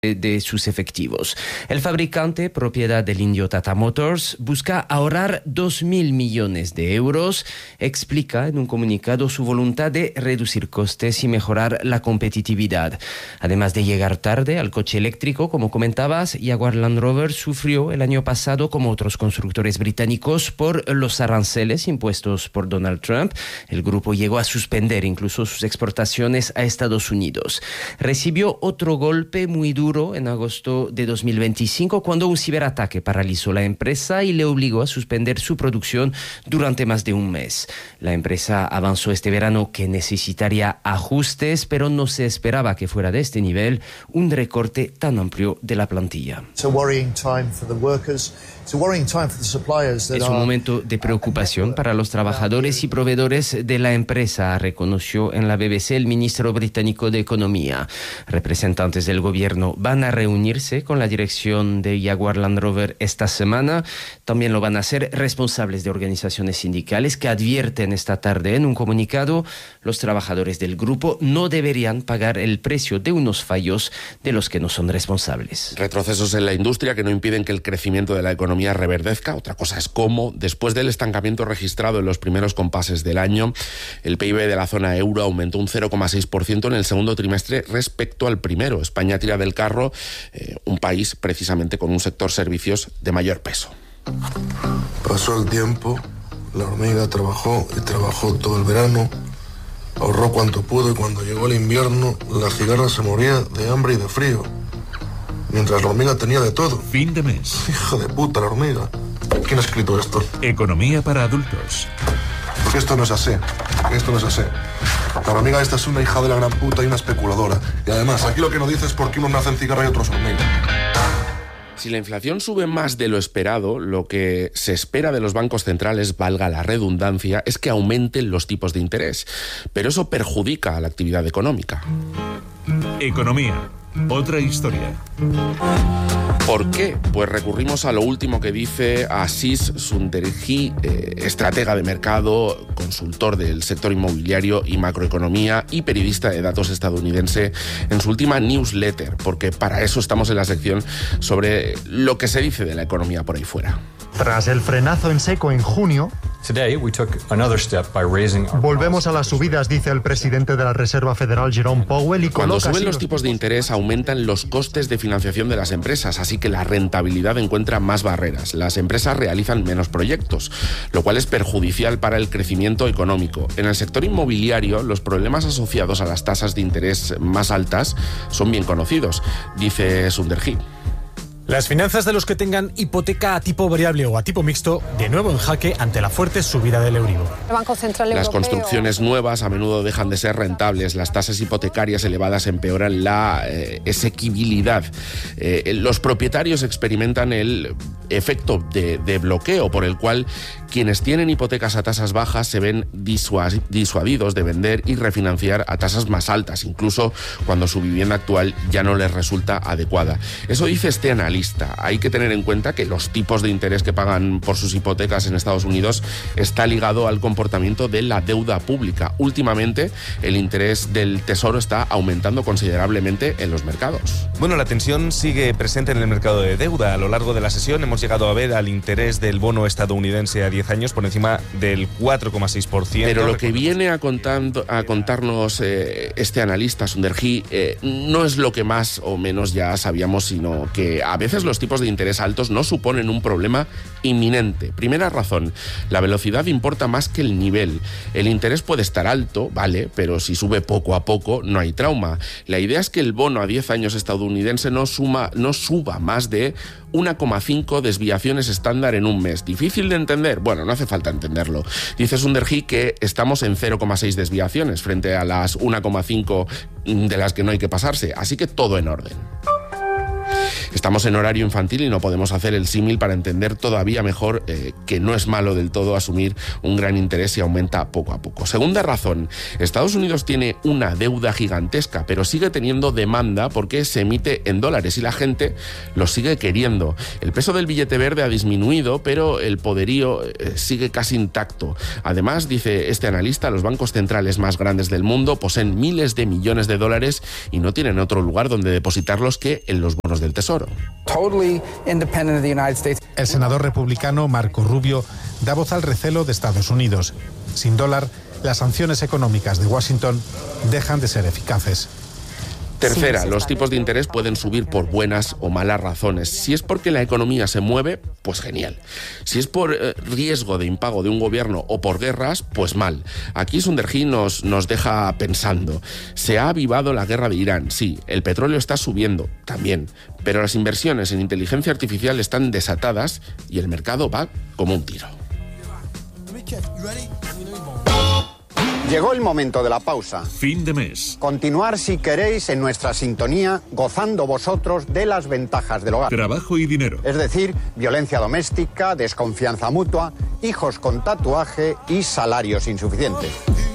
de sus efectivos. El fabricante, propiedad del indio Tata Motors, busca ahorrar 2.000 millones de euros. Explica en un comunicado su voluntad de reducir costes y mejorar la competitividad. Además de llegar tarde al coche eléctrico, como comentabas, Jaguar Land Rover sufrió el año pasado, como otros constructores británicos, por los aranceles impuestos por Donald Trump. El grupo llegó a suspender incluso sus exportaciones a Estados Unidos. Recibió otro golpe muy duro en agosto de 2025 cuando un ciberataque paralizó la empresa y le obligó a suspender su producción durante más de un mes. La empresa avanzó este verano que necesitaría ajustes, pero no se esperaba que fuera de este nivel un recorte tan amplio de la plantilla. Es un momento de preocupación para los trabajadores y proveedores de la empresa, reconoció en la BBC el ministro británico de Economía. Representantes del gobierno van a reunirse con la dirección de Jaguar Land Rover esta semana. También lo van a hacer responsables de organizaciones sindicales que advierten esta tarde en un comunicado: los trabajadores del grupo no deberían pagar el precio de unos fallos de los que no son responsables. Retrocesos en la industria que no impiden que el crecimiento de la economía reverdezca. Otra cosa es cómo, después del estancamiento registrado en los primeros compases del año, el PIB de la zona euro aumentó un 0,6% en el segundo trimestre respecto al primero. España tira del carro, un país precisamente con un sector servicios de mayor peso. Pasó el tiempo, la hormiga trabajó y trabajó todo el verano, ahorró cuanto pudo y cuando llegó el invierno la cigarra se moría de hambre y de frío, mientras la hormiga tenía de todo. Fin de mes. Hija de puta, la hormiga. ¿Quién ha escrito esto? Economía para adultos. Porque esto no es así. Esto no es así. La hormiga esta es una hija de la gran puta y una especuladora. Y además, aquí lo que no dice es por qué unos nacen cigarra y otros hormiga. Si la inflación sube más de lo esperado, lo que se espera de los bancos centrales, valga la redundancia, es que aumenten los tipos de interés. Pero eso perjudica a la actividad económica. Economía. Otra historia. ¿Por qué? Pues recurrimos a lo último que dice Ashish Sunderji, estratega de mercado, consultor del sector inmobiliario y macroeconomía y periodista de datos estadounidense, en su última newsletter, porque para eso estamos en la sección sobre lo que se dice de la economía por ahí fuera. Tras el frenazo en seco en junio, volvemos a las subidas, dice el presidente de la Reserva Federal, Jerome Powell, y cuando suben los tipos de interés aumentan los costes de financiación de las empresas, así que la rentabilidad encuentra más barreras. Las empresas realizan menos proyectos, lo cual es perjudicial para el crecimiento económico. En el sector inmobiliario, los problemas asociados a las tasas de interés más altas son bien conocidos, dice Sunderji. Las finanzas de los que tengan hipoteca a tipo variable o a tipo mixto, de nuevo en jaque ante la fuerte subida del Euribor. Las construcciones nuevas a menudo dejan de ser rentables. Las tasas hipotecarias elevadas empeoran la exequibilidad. Los propietarios experimentan el efecto de bloqueo por el cual quienes tienen hipotecas a tasas bajas se ven disuadidos de vender y refinanciar a tasas más altas, incluso cuando su vivienda actual ya no les resulta adecuada. Eso dice este analista. Hay que tener en cuenta que los tipos de interés que pagan por sus hipotecas en Estados Unidos está ligado al comportamiento de la deuda pública. Últimamente, el interés del Tesoro está aumentando considerablemente en los mercados. Bueno, la tensión sigue presente en el mercado de deuda. A lo largo de la sesión hemos llegado a ver al interés del bono estadounidense a 10 años por encima del 4,6%. Pero lo que viene a contarnos este analista, Sunderji, no es lo que más o menos ya sabíamos, sino que a veces los tipos de interés altos no suponen un problema inminente. Primera razón, la velocidad importa más que el nivel. El interés puede estar alto, vale, pero si sube poco a poco no hay trauma. La idea es que el bono a 10 años estadounidense no suba más de 1,5 desviaciones estándar en un mes. ¿Difícil de entender? Bueno, no hace falta entenderlo. Dice Sunderji que estamos en 0,6 desviaciones frente a las 1,5 de las que no hay que pasarse, así que todo en orden. Estamos en horario infantil y no podemos hacer el símil para entender todavía mejor que no es malo del todo asumir un gran interés y aumenta poco a poco. Segunda razón, Estados Unidos tiene una deuda gigantesca, pero sigue teniendo demanda porque se emite en dólares y la gente lo sigue queriendo. El peso del billete verde ha disminuido, pero el poderío sigue casi intacto. Además, dice este analista, los bancos centrales más grandes del mundo poseen miles de millones de dólares y no tienen otro lugar donde depositarlos que en los bonos del Tesoro. El senador republicano Marco Rubio da voz al recelo de Estados Unidos. Sin dólar, las sanciones económicas de Washington dejan de ser eficaces. Tercera, los tipos de interés pueden subir por buenas o malas razones. Si es porque la economía se mueve, pues genial. Si es por riesgo de impago de un gobierno o por guerras, pues mal. Aquí Sunderji nos deja pensando. Se ha avivado la guerra de Irán, sí. El petróleo está subiendo, también. Pero las inversiones en inteligencia artificial están desatadas y el mercado va como un tiro. Llegó el momento de la pausa. Fin de mes. Continuar, si queréis, en nuestra sintonía, gozando vosotros de las ventajas del hogar. Trabajo y dinero. Es decir, violencia doméstica, desconfianza mutua, hijos con tatuaje y salarios insuficientes.